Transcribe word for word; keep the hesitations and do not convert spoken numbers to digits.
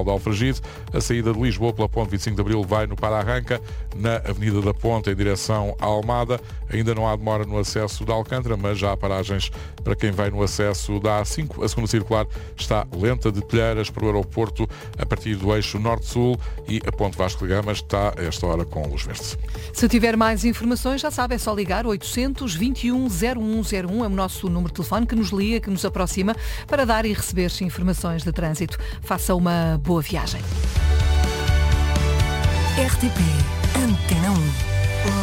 de Alfragide. A saída de Lisboa pela Ponte vinte e cinco de Abril vai no Para-Arranca, na Avenida da Ponte em direção à Almada. Ainda não há demora no acesso da Alcântara, mas já há paragens para quem vai no acesso da A cinco. A segunda circular está lenta de Telheiras para o aeroporto a partir do eixo norte-sul e a Ponte Vasco de Gama está a esta hora com luz verde. Se tiver mais informações, já sabe, é só ligar oitocentos, vinte e um, zero um zero um, é o nosso número de telefone que nos liga, que nos aproxima para dar e receber informações de trânsito. Faça uma boa viagem. R T P Antena um.